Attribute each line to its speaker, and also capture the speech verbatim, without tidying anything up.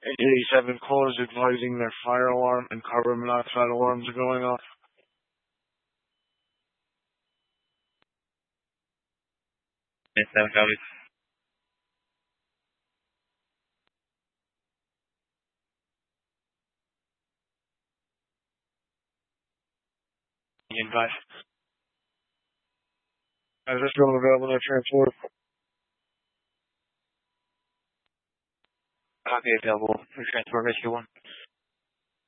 Speaker 1: eight eighty-seven calls advising their fire alarm and carbon monoxide alarms are going off.
Speaker 2: Yes, seven copies.
Speaker 1: Union five. Is this room available to transport?
Speaker 2: Copy available for transport rescue one.